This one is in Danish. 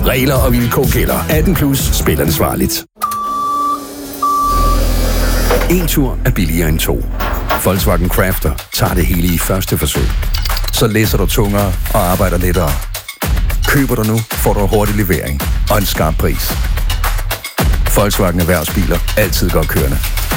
Regler og vilkår gælder. 18 plus spiller ansvarligt. En tur er billigere end to. Volkswagen Crafter tager det hele i første forsøg. Så læser du tungere og arbejder lettere. Køber du nu, får du hurtig levering og en skarp pris. Volkswagen Erhvervsbiler. Altid godt kørende.